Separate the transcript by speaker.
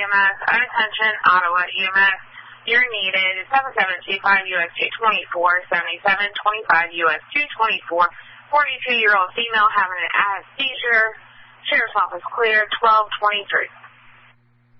Speaker 1: EMS. Attention, Ottawa EMS. You're needed. 7725 US 224, 7725 US 224. 42-year-old female having an anesthesia. Sheriff's office clear, 1223.